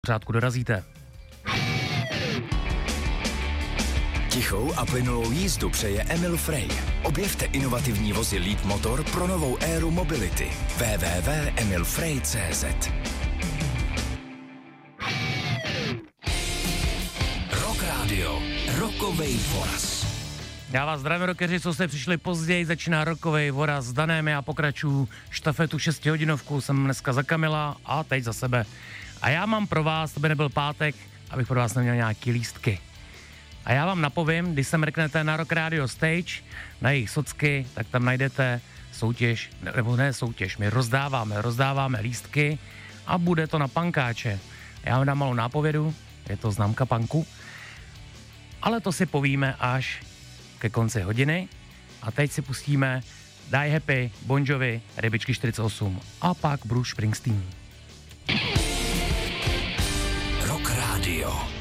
pořádku dorazíte. Tichou a plynulou jízdu přeje Emil Frey. Objevte inovativní vozy Leapmotor pro novou éru mobility. www.emilfrey.cz. Rock Radio. Rockovej voraz. Já vás zdravím, rockeři, co jste přišli později, začíná Rockovej voraz s Danem, já pokračuju štafetu 6hodinovku, jsem dneska za Kamila a teď za sebe. A já mám pro vás, to by nebyl pátek, abych pro vás neměl nějaký lístky. A já vám napovím, když se mrknete na Rock Radio Stage, na jejich socky, tak tam najdete soutěž, nebo ne soutěž, my rozdáváme lístky a bude to na pankáče. Já vám dám malou nápovědu, je to známka punku, ale to si povíme až ke konci hodiny a teď si pustíme Die Happy, Bon Jovi, Rybičky 48 a pak Bruce Springsteen. Rock Radio.